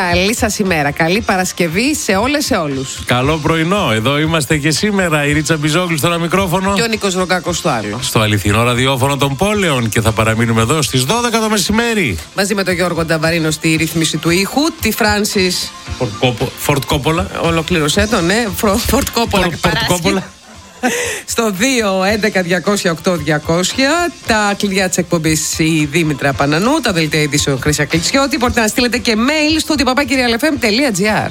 καλή σας ημέρα. Καλή Παρασκευή σε όλες, σε όλους. Καλό πρωινό. Εδώ είμαστε και σήμερα. Η Ρίτσα Μπιζόγλου στο ένα μικρόφωνο. Και ο Νίκος Ρογκάκος στο άλλο. Στο αληθινό ραδιόφωνο των πόλεων. Και θα παραμείνουμε εδώ στις 12 το μεσημέρι. Μαζί με τον Γιώργο Νταβαρίνο στη ρύθμιση του ήχου. Τη Φράνσις Φορτ Κόπολα. Ολοκλήρωσέ το, ναι. Φορτ Κόπολα. Στο 2-11-200-8-200. Τα κλειδιά της εκπομπής η Δήμητρα Πανανού. Τα δελτία ειδήσεων Χρύσα Κλιτσιώτη. Μπορείτε να στείλετε και mail στο papakirialfm.gr.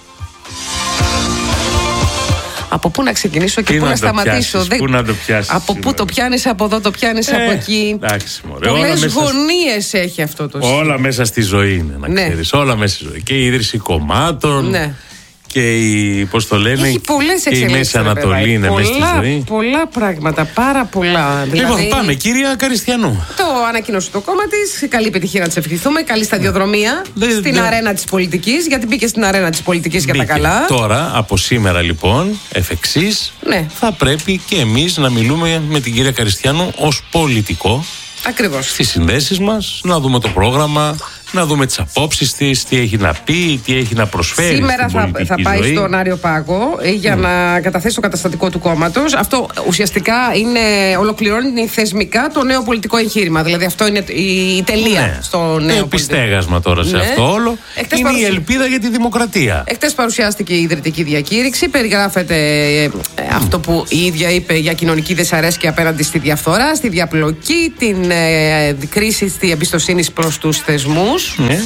Από πού να ξεκινήσω και πού να σταματήσω. Πού να το πιάσεις. Από πού το πιάνεις, από εδώ το πιάνεις, από εκεί. Πολλές γωνίες έχει αυτό το σύστημα. Όλα μέσα στη ζωή είναι, να ξέρεις. Όλα μέσα στη ζωή. Και η ίδρυση κομμάτων. Ναι. Και η, πώς το λένε, έχει πολλές και η Μέση Ανατολή είναι μέσα στη ζωή. Πολλά πράγματα, πάρα πολλά. Λοιπόν, πάμε, κυρία Καριστιανού. Το ανακοίνωσε το κόμμα της. Καλή επιτυχία να της ευχηθούμε. Καλή σταδιοδρομία στην αρένα της πολιτικής. Γιατί μπήκε στην αρένα της πολιτικής για τα καλά. Τώρα, από σήμερα λοιπόν, εφ' εξής, θα πρέπει και εμείς να μιλούμε με την κυρία Καριστιανού ως πολιτικό. Ακριβώς. Στις συνδέσεις μας, να δούμε το πρόγραμμα, να δούμε τις απόψεις της, τι έχει να πει, τι έχει να προσφέρει. Σήμερα θα πάει ζωή. Στον Άριο Πάγο για να καταθέσει το καταστατικό του κόμματος. Αυτό ουσιαστικά ολοκληρώνει θεσμικά το νέο πολιτικό εγχείρημα. Δηλαδή αυτό είναι η τελεία στο νέο πολιτικό. Επιστέγασμα τώρα σε αυτό όλο. Είναι η ελπίδα για τη δημοκρατία. Εχθές παρουσιάστηκε η ιδρυτική διακήρυξη. Περιγράφεται αυτό που η ίδια είπε για κοινωνική δυσαρέσκεια απέναντι στη διαφθορά, στη διαπλοκή, την κρίση τη εμπιστοσύνη προς τους θεσμούς. Ναι.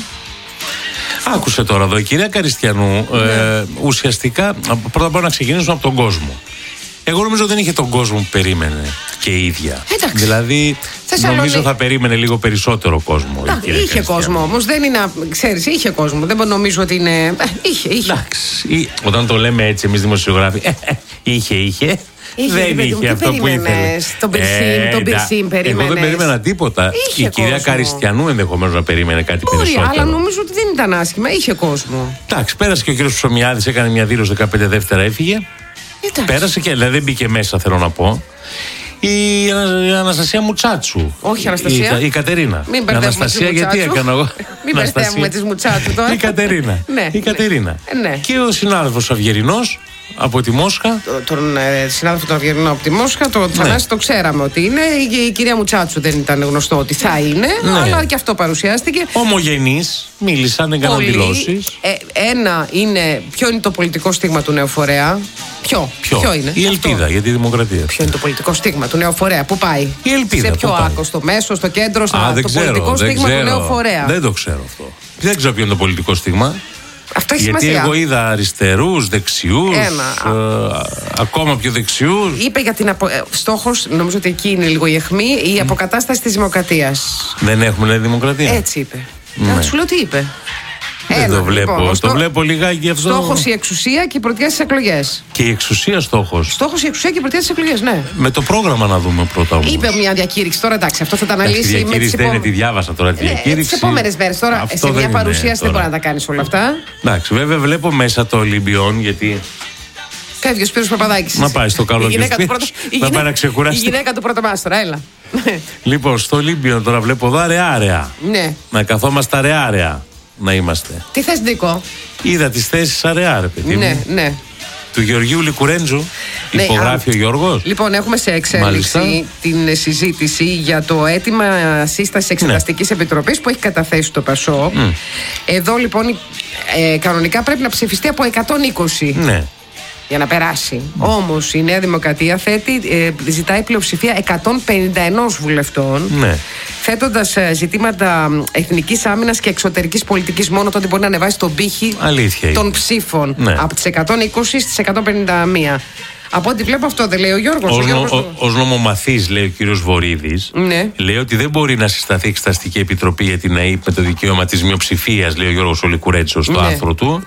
Άκουσε τώρα εδώ η κυρία Καριστιανού. Ουσιαστικά, πρώτα απ' όλα να ξεκινήσουμε από τον κόσμο. Εγώ νομίζω δεν είχε τον κόσμο που περίμενε και η ίδια. Εντάξει. Δηλαδή, νομίζω θα περίμενε λίγο περισσότερο κόσμο. Είχε κόσμο όμως, δεν είναι. Ξέρεις, είχε κόσμο. Δεν νομίζω ότι είναι. Είχε. Εντάξει. Όταν το λέμε έτσι εμείς δημοσιογράφοι, είχε. Δεν είχε αυτό που ήθελε. Τον Πυρσίμ περίμενε. Εγώ δεν περίμενα τίποτα. Η κυρία Καριστιανού ενδεχομένως να περίμενε κάτι περισσότερο. Αλλά νομίζω ότι δεν ήταν άσχημα. Είχε κόσμο. Εντάξει, πέρασε και ο κύριος Ψωμιάδης, έκανε μια δήλωση 15 Δεύτερα, έφυγε. Πέρασε και δηλαδή δεν μπήκε μέσα, θέλω να πω. Η Αναστασία Μουτσάτσου. Όχι, Αναστασία. Η Κατερίνα. Μην μπερδεύουμε. Αναστασία, γιατί έκανα εγώ. Μην μπερδεύουμε τις Μουτσάτσου τώρα. Η Κατερίνα. Και ο συνάδελφος Αυγερινός από τη Μόσχα. Τον συνάδελφο του Αυγερινού από τη Μόσχα, τον Θανάση το ξέραμε ότι είναι. Η κυρία Μουτσάτσου δεν ήταν γνωστό ότι θα είναι. Αλλά και αυτό παρουσιάστηκε. Ομογενείς, μίλησαν, έκαναν δηλώσεις. Ένα είναι ποιο είναι το πολιτικό στίγμα του νεοφορέα. Ποιο είναι? Η ελπίδα για τη δημοκρατία. Ποιο είναι το πολιτικό στίγμα του νεοφορέα, πού πάει? Η ελπίδα. Σε ποιο άκρο, στο μέσο, στο κέντρο, το πολιτικό στίγμα του νεοφορέα. Δεν το ξέρω αυτό. Δεν ξέρω ποιο είναι το πολιτικό στίγμα. Αυτό έχει γιατί σημασία. Εγώ είδα αριστερούς, δεξιούς, ακόμα πιο δεξιούς. Είπε για την στόχος, νομίζω ότι εκεί είναι λίγο η αιχμή, η αποκατάσταση της δημοκρατίας. Δεν έχουμε δημοκρατία. Έτσι είπε. Σου λέω τι είπε. Δεν το βλέπω. Λοιπόν, το βλέπω λιγάκι αυτό. Στόχος η εξουσία και η πρωτιά στις εκλογές. Και η εξουσία στόχος. Στόχος η εξουσία και η πρωτιά στις εκλογές, ναι. Με το πρόγραμμα να δούμε πρώτα όμως. Είπε μια διακήρυξη τώρα, εντάξει, αυτό θα τα αναλύσει. Η διακήρυξη δεν είναι, τη διάβασα τώρα τη διακήρυξη. Τις επόμενες μέρες τώρα. Σε μια παρουσίαση δεν μπορεί να τα κάνεις όλα αυτά. Εντάξει, βέβαια βλέπω μέσα το Ολυμπιόν γιατί. Φεύγει ο Σπύρος Παπαδάκης. Να πάει στο καλό να πάει να ξεκουράσει. Η γυναίκα του πρωτομάστορα, έλα. Λοιπόν, στο Ολύμπιον τώρα βλέπω εδώ αρεάρεα. Ναι. Να καθόμαστε αρεάρεα να είμαστε. Τι θες, Νίκο? Είδα τις θέσεις αρεάρε, παιδί μου. Ναι. Του Γεωργίου Λικουρέντζου. Υπογράφει ο Γιώργος. Λοιπόν, έχουμε σε εξέλιξη την συζήτηση για το αίτημα σύστασης Εξεταστικής Επιτροπής που έχει καταθέσει το ΠΑΣΟΚ. Εδώ λοιπόν κανονικά πρέπει να ψηφιστεί από 120. Ναι. Για να περάσει. Όμως η Νέα Δημοκρατία ζητάει πλειοψηφία 151 βουλευτών, θέτοντας ζητήματα εθνικής άμυνας και εξωτερικής πολιτικής μόνο τότε μπορεί να ανεβάσει τον πύχη των ψήφων από τις 120 στις 151. Από ό,τι βλέπω αυτό δεν λέει ο Γιώργος. Ως νομομαθής, λέει ο κύριος Βορίδης, λέει ότι δεν μπορεί να συσταθεί εξεταστική επιτροπή για την ΑΕΠ με το δικαίωμα της μειοψηφίας, λέει ο Γιώργος Ολικουρέτσος στο άρθρο του.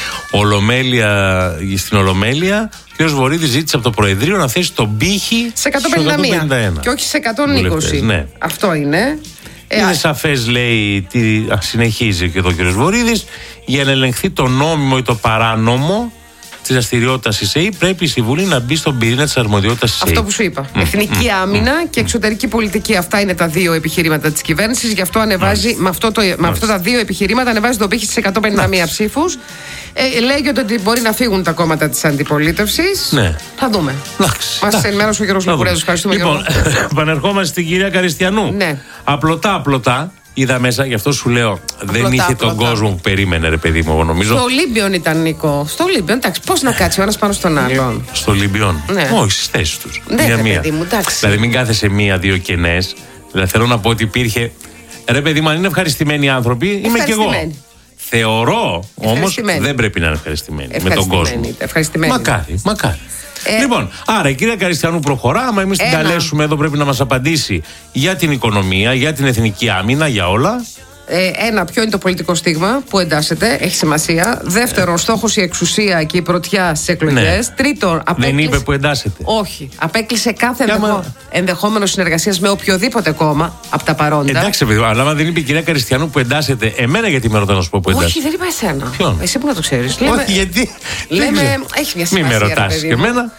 Στην Ολομέλεια, ο κύριος Βορίδης ζήτησε από το Προεδρείο να θέσει τον πύχη σε 151 και όχι σε 120. Αυτό είναι. Είναι σαφές, λέει, συνεχίζει και εδώ ο κύριος Βορίδης, για να ελεγχθεί το νόμιμο ή το παράνομο της δραστηριότητας της ΕΕ, πρέπει η Συμβουλή να μπει στον πυρήνα της αρμοδιότητας της ΕΕ. Αυτό που σου είπα. Εθνική άμυνα και εξωτερική πολιτική. Αυτά είναι τα δύο επιχειρήματα της κυβέρνησης. Γι' αυτό ανεβάζει, με αυτά τα δύο επιχειρήματα, ανεβάζει τον πύχη στις 151 ψήφους. Λέγεται ότι μπορεί να φύγουν τα κόμματα της αντιπολίτευσης. Ναι. Θα δούμε. Μας ενημέρωσε ο Γιώργος Λουκουρέζος. Ευχαριστούμε. Λοιπόν, επανερχόμαστε στην κυρία Καριστιανού. Ναι. Απλωτά. Είδα μέσα, γι' αυτό σου λέω, δεν είχε τον κόσμο που περίμενε, ρε παιδί μου, εγώ νομίζω. Στο Ολύμπιον ήταν, Νίκο. Στο Ολύμπιον, εντάξει, πώς να κάτσει ο ένας πάνω στον άλλον. Στο Ολύμπιον. Ναι. Όχι, στις θέσεις τους. Ναι, παιδί μου, εντάξει. Δηλαδή, μην κάθεσαι μία-δύο κενές. Δηλαδή, θέλω να πω ότι υπήρχε. Ρε παιδί μου, αν είναι ευχαριστημένοι άνθρωποι, είμαι κι εγώ. Θεωρώ όμως δεν πρέπει να είναι ευχαριστημένοι με τον κόσμο. Μακάρι. Λοιπόν, άρα η κυρία Καριστιανού προχωρά. Άμα εμείς την καλέσουμε εδώ, πρέπει να μας απαντήσει για την οικονομία, για την εθνική άμυνα, για όλα. Ένα, ποιο είναι το πολιτικό στίγμα που εντάσσεται, έχει σημασία. Δεύτερον, στόχος η εξουσία και η πρωτιά στις εκλογές. Ναι. Τρίτον, δεν είπε που εντάσσεται. Όχι. Απέκλεισε κάθε ενδεχόμενο συνεργασίας με οποιοδήποτε κόμμα από τα παρόντα. Εντάξει, παιδί, αλλά άμα δεν είπε η κυρία Καριστιανού που εντάσσεται, εμένα γιατί με ρωτά να σου πω που εντάσσεται. Όχι, δεν είπα εσένα. Ποιον? Εσύ που να το ξέρεις. Όχι, γιατί. Λέμε, έχει μια σημασία. Μην με ρωτάς και εμένα.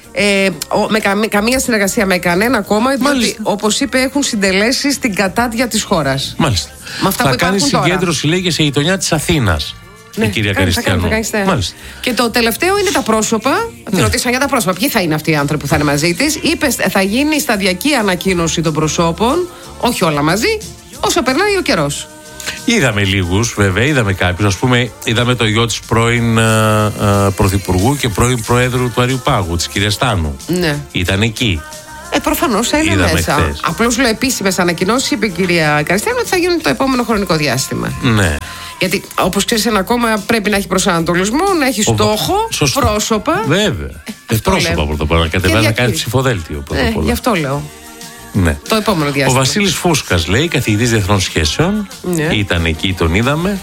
Με καμία συνεργασία με κανένα κόμμα, διότι όπως είπε έχουν συντελέσει στην κατάδια της χώρας. Μάλιστα. Με αυτά θα που κάνει συγκέντρωση, λέει, και σε γειτονιά της Αθήνας. Η κυρία Καριστιανού. Και το τελευταίο είναι τα πρόσωπα. Τη ρωτήσαν για τα πρόσωπα. Ποιοι θα είναι αυτοί οι άνθρωποι που θα είναι μαζί της. Είπε θα γίνει σταδιακή ανακοίνωση των προσώπων, όχι όλα μαζί, όσο περνάει ο καιρός. Είδαμε λίγους, βέβαια, είδαμε κάποιους. Ας πούμε, είδαμε το γιο της πρώην Πρωθυπουργού και πρώην Προέδρου του Αριουπάγου, της κυρίας Τάνου. Ναι. Ήταν εκεί. Προφανώς θα είναι μέσα. Απλώς λέω επίσημες ανακοινώσεις, είπε η κυρία Καριστιανού, ότι θα γίνουν το επόμενο χρονικό διάστημα. Ναι. Γιατί, όπως ξέρεις, ένα κόμμα πρέπει να έχει προσανατολισμό, να έχει στόχο, πρόσωπα. Βέβαια. Πρόσωπα πρώτα απ' όλα. Να κατεβάζει να κάνει ψηφοδέλτιο. Γι' αυτό λέω. Ναι. Το επόμενο διάστημα. Ο Βασίλης Φούσκας, λέει, καθηγητής διεθνών σχέσεων. Ναι. Ήταν εκεί, τον είδαμε.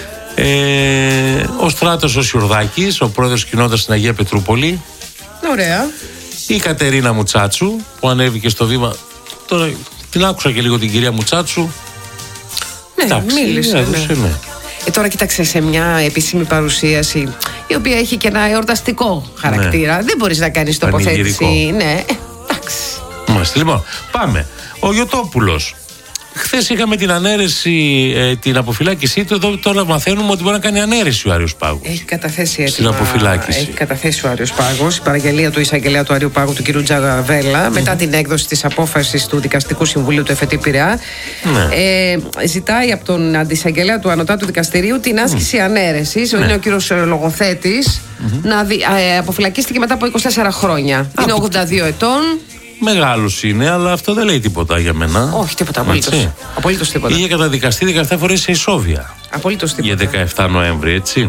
Ο Στράτος ο Σιουρδάκης, ο πρόεδρος κοινότητας στην Αγία Πετρούπολη. Ωραία. Η Κατερίνα Μουτσάτσου που ανέβηκε στο βήμα. Τώρα την άκουσα και λίγο την κυρία Μουτσάτσου. Ναι, μίλησε. Ναι. Τώρα κοίταξε, σε μια επίσημη παρουσίαση η οποία έχει και ένα εορταστικό χαρακτήρα. Ναι. Δεν μπορείς να κάνεις τοποθέτηση. Ναι, εντάξει. Μάλιστα. Λοιπόν, πάμε. Ο Γιωτόπουλος. Χθες είχαμε την ανέρεση, την αποφυλάκησή του. Τώρα μαθαίνουμε ότι μπορεί να κάνει ανέρεση ο Άριος Πάγος. Έχει καταθέσει έτοιμα. Στην αποφυλάκηση. Έχει καταθέσει ο Άριος Πάγος. Η παραγγελία του εισαγγελέα του Άριου Πάγου, του κ. Τζαβέλα, μετά την έκδοση της απόφασης του Δικαστικού Συμβουλίου του ΕΦΕΤ Πειραιά. Ζητάει από τον αντισαγγελέα του Ανωτάτου Δικαστηρίου την άσκηση ανέρεσης. Είναι ο κ. Λογοθέτης. Να αποφυλακίστηκε μετά από 24 χρόνια. Είναι 82 ετών. Μεγάλος είναι, αλλά αυτό δεν λέει τίποτα για μένα. Όχι, τίποτα. Απολύτως τίποτα. Είχε καταδικαστεί 17 φορές σε ισόβια. Απολύτως τίποτα. Για 17 Νοέμβρη, έτσι.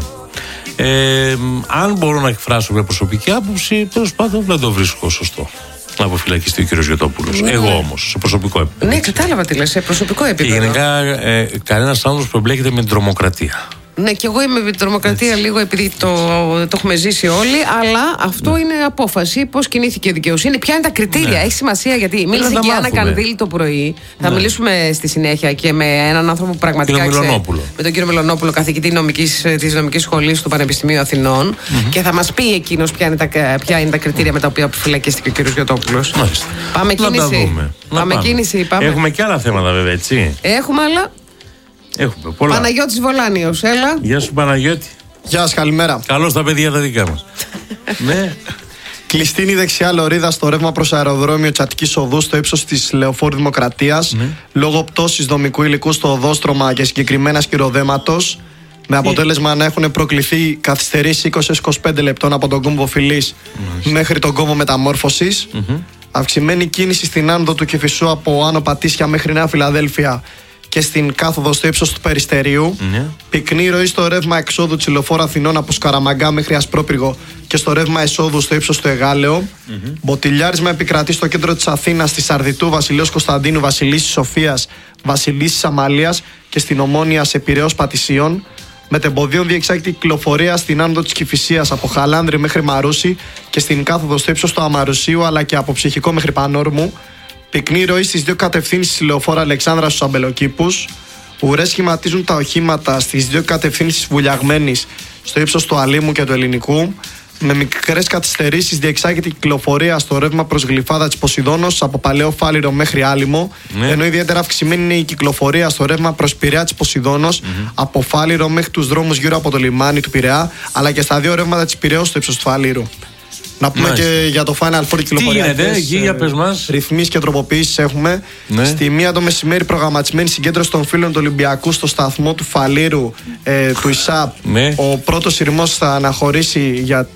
Αν μπορώ να εκφράσω μια προσωπική άποψη, τέλος πάντων δεν το βρίσκω σωστό να αποφυλακιστεί ο κ. Γιωτόπουλος. Ναι. Εγώ όμως, σε προσωπικό επίπεδο. Ναι, κατάλαβα τι λες, σε προσωπικό επίπεδο. Και γενικά κανένας άνθρωπος που εμπλέκεται με την τρομοκρατία. Ναι, και εγώ είμαι με την τρομοκρατία λίγο επειδή το έχουμε ζήσει όλοι, αλλά αυτό είναι απόφαση. Πώς κινήθηκε η δικαιοσύνη, ποια είναι τα κριτήρια. Έχει σημασία γιατί μίλησε και η Άννα Κανδύλη το πρωί. Θα μιλήσουμε στη συνέχεια και με έναν άνθρωπο που πραγματικά ξέρει. Με τον κύριο Μελονόπουλο, καθηγητή της νομικής σχολής του Πανεπιστημίου Αθηνών. Και θα μας πει εκείνος ποια είναι τα κριτήρια με τα οποία αποφυλακίστηκε ο κύριος Γιωτόπουλος. Πάμε κίνηση. Έχουμε και άλλα θέματα, βέβαια, έτσι. Έχουμε άλλα. Έχουμε πολλά. Παναγιώτης Βολάνιος, έλα. Γεια σου, Παναγιώτη. Γεια σας, καλημέρα. Καλώς τα παιδιά τα δικά μας. Ναι. Κλειστή είναι η δεξιά λωρίδα στο ρεύμα προς αεροδρόμιο Τσατικής Οδού στο ύψος της Λεωφόρου Δημοκρατίας, λόγω πτώσης δομικού υλικού στο οδόστρωμα και συγκεκριμένα σκυροδέματος, με αποτέλεσμα να έχουν προκληθεί καθυστερήσεις 20-25 λεπτών από τον κόμβο Φιλής μέχρι τον κόμβο Μεταμόρφωσης. Αυξημένη κίνηση στην άνοδο του Κηφισού από Άνω Πατήσια μέχρι Νέα Φιλαδέλφια και στην κάθοδο στο ύψος του Περιστερίου. Πυκνή ροή στο ρεύμα εξόδου της Λεωφόρου Αθηνών από Σκαραμαγκά μέχρι Ασπρόπυργο και στο ρεύμα εσόδου στο ύψος του Εγάλεο. Μποτιλιάρισμα επικρατεί στο κέντρο της Αθήνας, στη Σαρδιτού, Βασιλέως Κωνσταντίνου, Βασιλίσσης Σοφίας, Βασιλίσσης Αμαλίας και στην Ομόνια σε Πειραιώς Πατησίων. Μετεμποδίων διεξάγεται κυκλοφορία στην άνοδο της Κηφισίας από Χαλάνδρη μέχρι Μαρούσι και στην κάθοδο στο ύψος του Αμαρουσίου, αλλά και από Ψυχικό μέχρι Πανόρμου. Πυκνή ροή στις δύο κατευθύνσεις της Λεωφόρου Αλεξάνδρας στους Αμπελοκήπους. Ουρές σχηματίζουν τα οχήματα στις δύο κατευθύνσεις Βουλιαγμένης στο ύψος του Αλήμου και του Ελληνικού. Με μικρές καθυστερήσεις διεξάγεται η κυκλοφορία στο ρεύμα προς Γλυφάδα της Ποσειδώνος από Παλαιό Φάληρο μέχρι Άλυμο. Ενώ ιδιαίτερα αυξημένη είναι η κυκλοφορία στο ρεύμα προς Πειραιά της Ποσειδώνος από Φάληρο μέχρι τους δρόμους γύρω από το λιμάνι του Πειραιά, αλλά και στα δύο ρεύματα της Πειραιώς στο ύψος του Φάληρου. Να πούμε και για το Final Four κυκλοφορία. Τι γίνεται, εκεί για πες μας. Ρυθμίσεις και τροποποιήσεις έχουμε. Στη 1 το μεσημέρι προγραμματισμένη συγκέντρωση των φίλων του Ολυμπιακού στο σταθμό του Φαλήρου του ΙΣΑΠ. Ο πρώτος σειρμός θα αναχωρήσει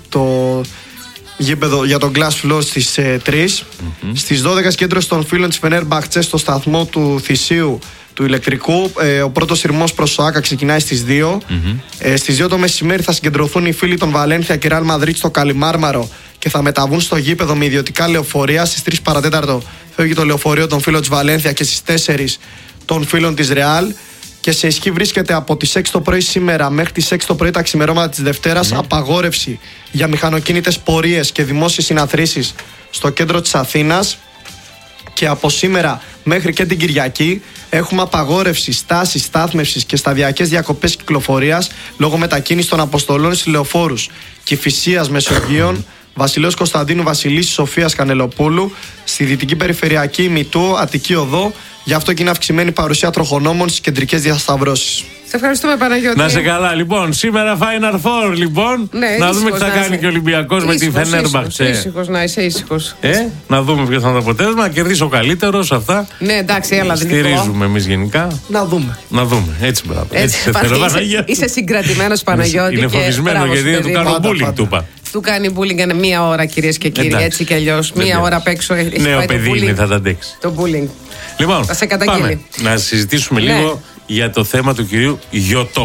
για τον Glass Floor στις 3. Στις 12 συγκέντρωση των φίλων της Φενέρμπαχτσε στο σταθμό του Θησίου του ηλεκτρικού. Ο πρώτος σειρμός προς το ΆΚΑ ξεκινάει στις 2. Στις 2 το μεσημέρι θα συγκεντρωθούν οι φίλοι των Βαλένθια και Ρεάλ Μαδρίτ στο Καλιμάρμαρο και θα μεταβούν στο γήπεδο με ιδιωτικά λεωφορεία. Στις 3 παρατέταρτο φεύγει το λεωφορείο των φίλων της Βαλένθια και στις 4 των φίλων της Ρεάλ. Και σε ισχύ βρίσκεται από τις 6 το πρωί σήμερα μέχρι τις 6 το πρωί τα ξημερώματα της Δευτέρας απαγόρευση για μηχανοκίνητες πορείες και δημόσιες συναθρήσεις στο κέντρο της Αθήνας. Και από σήμερα μέχρι και την Κυριακή έχουμε απαγόρευση στάσης, στάθμευσης και σταδιακές διακοπές κυκλοφορίας λόγω μετακίνησης των αποστολών στις λεωφόρους Κηφισίας Μεσογείων, Βασιλέως Κωνσταντίνου Βασιλίσης Σοφίας Κανελοπούλου, στη Δυτική Περιφερειακή Μητού, Αττική Οδό. Γι' αυτό και είναι αυξημένη παρουσία τροχονόμων στις κεντρικές διασταυρώσεις. Σε ευχαριστούμε, Παναγιώτη. Να σε καλά. Λοιπόν, σήμερα Final Four, λοιπόν. Να δούμε τι θα κάνει και ο Ολυμπιακός με τη Φενέρμπαχτσε. Ήσυχος, να είσαι ήσυχος. Να δούμε ποιο θα είναι το αποτέλεσμα. Να κερδίσει ο καλύτερος αυτά. Ναι, εντάξει, έλα, δεν στηρίζουμε εμείς γενικά. Να δούμε. Να δούμε. Έτσι, μπράβο. Είσαι συγκρατημένος, Παναγιώτη. Είναι φοβισμένο γιατί του κάνω bullying, του είπα. Του κάνει bullying μία ώρα, κυρίες και κύριοι. Έτσι κι αλλιώς. Μία ώρα απ' έξω. Νέο παιδί είναι, θα τα αντέξει. Το bullying. Λοιπόν, θα σε καταγγείλει. Να συζητήσουμε λίγο για το θέμα του κυρίου Γιωτό.